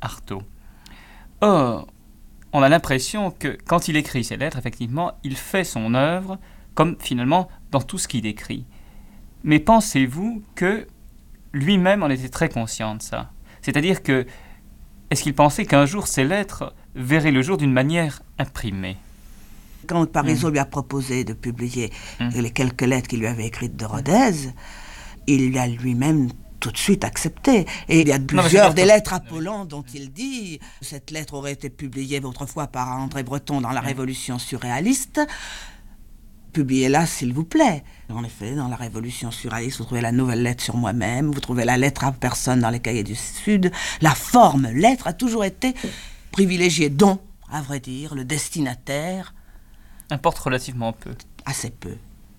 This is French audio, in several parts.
Artaud. Or, on a l'impression que quand il écrit ses lettres, effectivement, il fait son œuvre comme finalement dans tout ce qu'il écrit. Mais pensez-vous que lui-même en était très conscient de ça? C'est-à-dire que, est-ce qu'il pensait qu'un jour ses lettres verraient le jour d'une manière imprimée? Quand Parisot lui a proposé de publier les quelques lettres qu'il lui avait écrites de Rodez, il l'a lui-même tout de suite accepté. Et il y a plusieurs des lettres Apollon dont il dit « Cette lettre aurait été publiée autrefois par André Breton dans la Révolution surréaliste. Publiez-la, s'il vous plaît. » En effet, dans la Révolution surréaliste, vous trouvez la nouvelle lettre sur moi-même, vous trouvez la lettre à personne dans les Cahiers du Sud. La forme lettre a toujours été privilégiée, dont, à vrai dire, le destinataire importe relativement peu. Assez peu.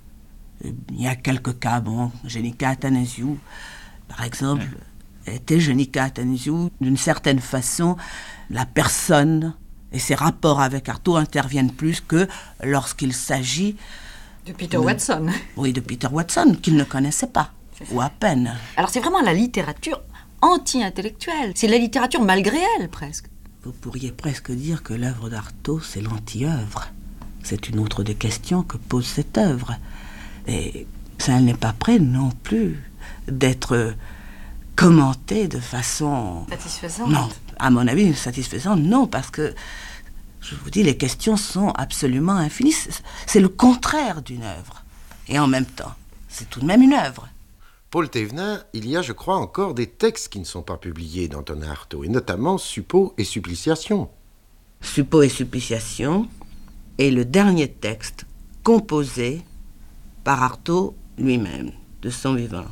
Il y a quelques cas, Génica Athanasiou, par exemple, était Génica Athanasiou, d'une certaine façon, la personne et ses rapports avec Artaud interviennent plus que lorsqu'il s'agit de Peter Watson. Oui, de Peter Watson, qu'il ne connaissait pas, ou à peine. Alors c'est vraiment la littérature anti-intellectuelle, c'est la littérature malgré elle, presque. Vous pourriez presque dire que l'œuvre d'Artaud, c'est l'anti-œuvre. C'est une autre des questions que pose cette œuvre. Et ça n'est pas prêt non plus d'être commenté de façon... satisfaisante. Non, à mon avis, satisfaisante, non, parce que, je vous dis, les questions sont absolument infinies. C'est le contraire d'une œuvre. Et en même temps, c'est tout de même une œuvre. Paul Thévenin, il y a, je crois, encore des textes qui ne sont pas publiés d'Antonin Artaud, et notamment Suppôt et Suppliciation. Suppôt et Suppliciation est le dernier texte composé par Artaud lui-même, de son vivant.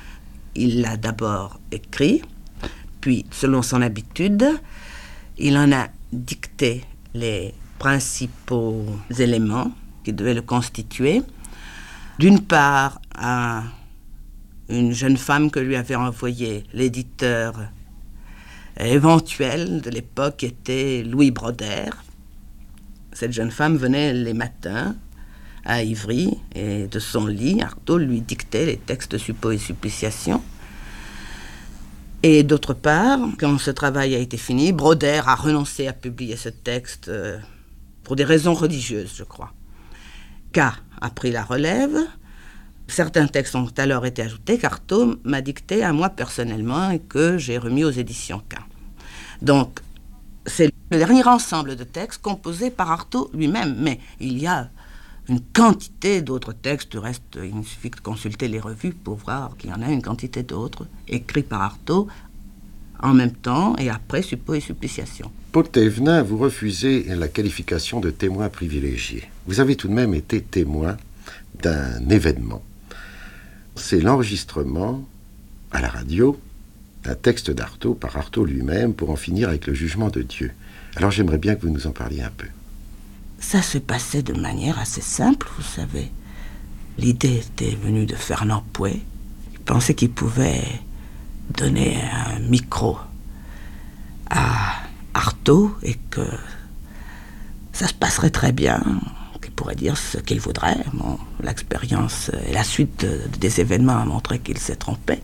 Il l'a d'abord écrit, puis, selon son habitude, il en a dicté les principaux éléments qui devaient le constituer. D'une part, à une jeune femme que lui avait envoyé l'éditeur éventuel de l'époque, qui était Louis Broder. Cette jeune femme venait les matins à Ivry, et de son lit, Artaud lui dictait les textes de Suppôt et Suppliciation. Et d'autre part, quand ce travail a été fini, Broder a renoncé à publier ce texte pour des raisons religieuses, je crois. K a pris la relève. Certains textes ont alors été ajoutés qu'Artaud m'a dicté à moi personnellement et que j'ai remis aux éditions K. Donc, c'est le dernier ensemble de textes composés par Artaud lui-même, mais il y a une quantité d'autres textes. Du reste, il suffit de consulter les revues pour voir qu'il y en a une quantité d'autres écrits par Artaud en même temps et après Suppôt et Suppliciation. Paul Thévenin, vous refusez la qualification de témoin privilégié. Vous avez tout de même été témoin d'un événement. C'est l'enregistrement à la radio d'un texte d'Artaud par Artaud lui-même pour en finir avec le jugement de Dieu. Alors j'aimerais bien que vous nous en parliez un peu. Ça se passait de manière assez simple, vous savez. L'idée était venue de Fernand Pouet. Il pensait qu'il pouvait donner un micro à Artaud et que ça se passerait très bien, qu'il pourrait dire ce qu'il voudrait. Bon, l'expérience et la suite des événements a montré qu'il s'est trompé.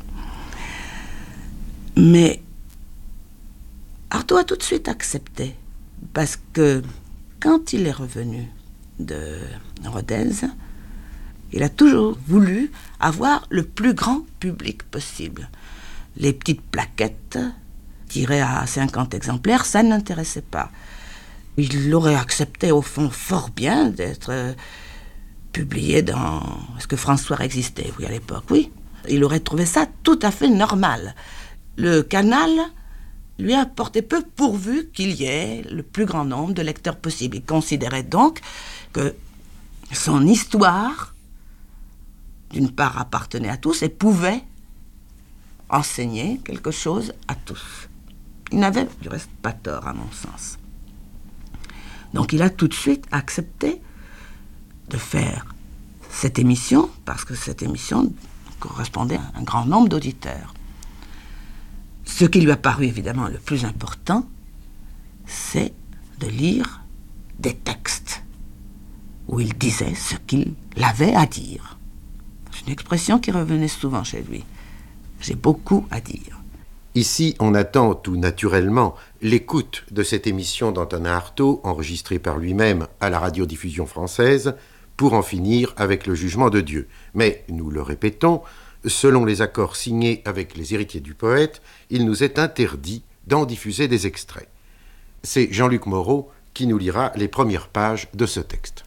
Mais Artaud a tout de suite accepté, parce que quand il est revenu de Rodez, il a toujours voulu avoir le plus grand public possible. Les petites plaquettes tirées à 50 exemplaires, ça ne l'intéressait pas. Il aurait accepté au fond fort bien d'être publié dans... Est-ce que François existait, oui, à l'époque? Oui. Il aurait trouvé ça tout à fait normal. Le Canal lui importait peu pourvu qu'il y ait le plus grand nombre de lecteurs possible. Il considérait donc que son histoire, d'une part, appartenait à tous et pouvait enseigner quelque chose à tous. Il n'avait du reste pas tort, à mon sens. Donc il a tout de suite accepté de faire cette émission, parce que cette émission correspondait à un grand nombre d'auditeurs. Ce qui lui a paru évidemment le plus important, c'est de lire des textes où il disait ce qu'il avait à dire. C'est une expression qui revenait souvent chez lui. J'ai beaucoup à dire. Ici, on attend tout naturellement l'écoute de cette émission d'Antonin Artaud, enregistrée par lui-même à la radiodiffusion française, pour en finir avec le jugement de Dieu. Mais, nous le répétons, selon les accords signés avec les héritiers du poète, il nous est interdit d'en diffuser des extraits. C'est Jean-Luc Moreau qui nous lira les premières pages de ce texte.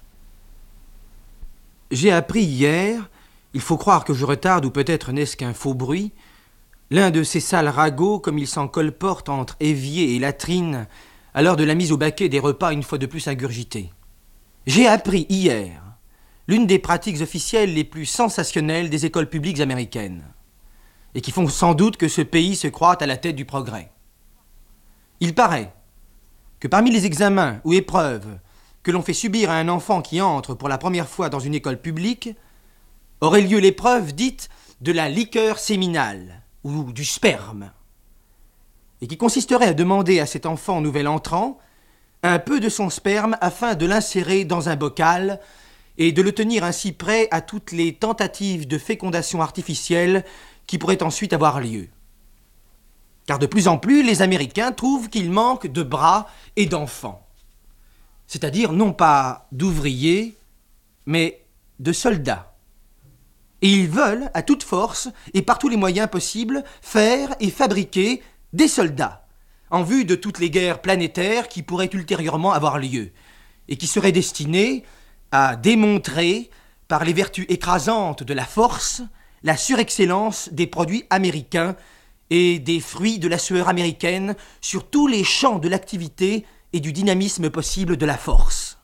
J'ai appris hier, il faut croire que je retarde ou peut-être n'est-ce qu'un faux bruit, l'un de ces sales ragots comme il s'en colporte entre évier et latrine à l'heure de la mise au baquet des repas une fois de plus ingurgités. J'ai appris hier l'une des pratiques officielles les plus sensationnelles des écoles publiques américaines et qui font sans doute que ce pays se croit à la tête du progrès. Il paraît que parmi les examens ou épreuves que l'on fait subir à un enfant qui entre pour la première fois dans une école publique, aurait lieu l'épreuve dite de la liqueur séminale, ou du sperme, et qui consisterait à demander à cet enfant nouvel entrant un peu de son sperme afin de l'insérer dans un bocal et de le tenir ainsi prêt à toutes les tentatives de fécondation artificielle qui pourraient ensuite avoir lieu. Car de plus en plus, les Américains trouvent qu'il manque de bras et d'enfants. C'est-à-dire non pas d'ouvriers, mais de soldats. Et ils veulent, à toute force et par tous les moyens possibles, faire et fabriquer des soldats, en vue de toutes les guerres planétaires qui pourraient ultérieurement avoir lieu, et qui seraient destinées à démontrer, par les vertus écrasantes de la force, la surexcellence des produits américains et des fruits de la sueur américaine sur tous les champs de l'activité et du dynamisme possible de la force.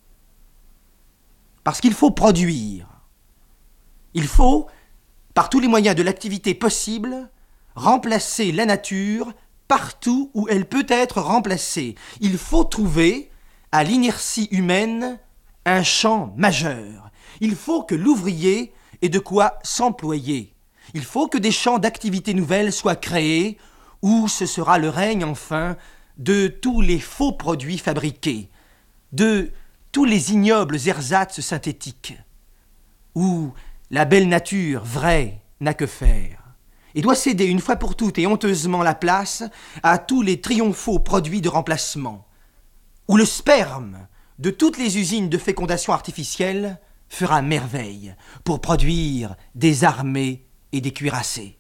Parce qu'il faut produire. Il faut, par tous les moyens de l'activité possible, remplacer la nature partout où elle peut être remplacée. Il faut trouver, à l'inertie humaine, un champ majeur. Il faut que l'ouvrier ait de quoi s'employer. Il faut que des champs d'activité nouvelles soient créés, où ce sera le règne, enfin, de tous les faux produits fabriqués, de tous les ignobles ersatz synthétiques, où la belle nature, vraie, n'a que faire, et doit céder une fois pour toutes et honteusement la place à tous les triomphaux produits de remplacement, où le sperme de toutes les usines de fécondation artificielle fera merveille pour produire des armées et des cuirassés.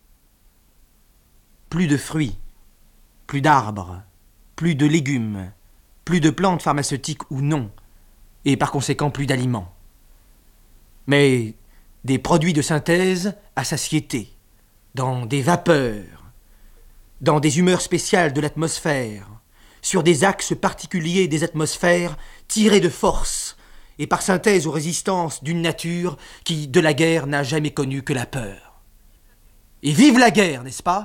Plus de fruits, plus d'arbres, plus de légumes, plus de plantes pharmaceutiques ou non, et par conséquent plus d'aliments. Mais des produits de synthèse à satiété, dans des vapeurs, dans des humeurs spéciales de l'atmosphère, sur des axes particuliers des atmosphères tirés de force et par synthèse aux résistances d'une nature qui, de la guerre, n'a jamais connu que la peur. Et vive la guerre, n'est-ce pas ?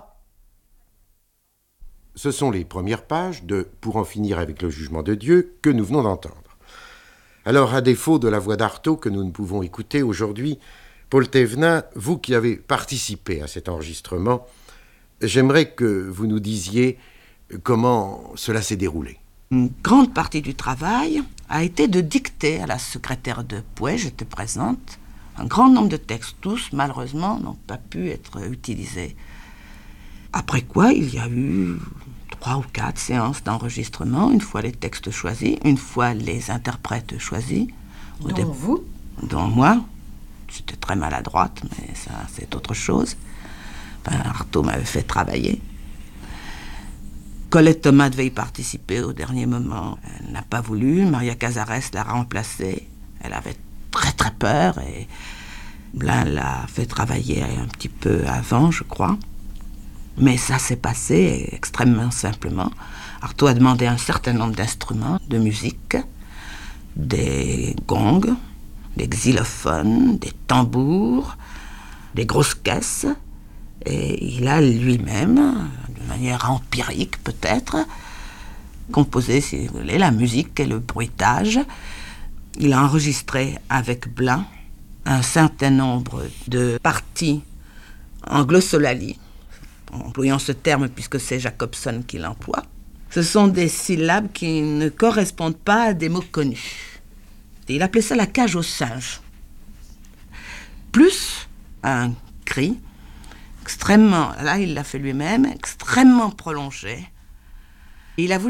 Ce sont les premières pages de « Pour en finir avec le jugement de Dieu » que nous venons d'entendre. Alors, à défaut de la voix d'Artaud que nous ne pouvons écouter aujourd'hui, Paul Thévenin, vous qui avez participé à cet enregistrement, j'aimerais que vous nous disiez comment cela s'est déroulé. Une grande partie du travail a été de dicter à la secrétaire de Pouet, j'étais présente, un grand nombre de textes. Tous, malheureusement, n'ont pas pu être utilisés. Après quoi, il y a eu 3 ou 4 séances d'enregistrement, une fois les textes choisis, une fois les interprètes choisis. Dont vous ? Dont moi. J'étais très maladroite, mais ça, c'est autre chose. Enfin, Artaud m'avait fait travailler. Colette Thomas devait y participer au dernier moment. Elle n'a pas voulu. Maria Cazares l'a remplacée. Elle avait très très peur et Blin l'a fait travailler un petit peu avant, je crois. Mais ça s'est passé extrêmement simplement. Artaud a demandé un certain nombre d'instruments de musique, des gongs, des xylophones, des tambours, des grosses caisses. Et il a lui-même, de manière empirique peut-être, composé, si vous voulez, la musique et le bruitage. Il a enregistré avec Blin un certain nombre de parties en glossolalie, employant ce terme puisque c'est Jacobson qui l'emploie. Ce sont des syllabes qui ne correspondent pas à des mots connus. Et il appelait ça la cage aux singes. Plus un cri extrêmement, là il l'a fait lui-même, extrêmement prolongé. Il a voulu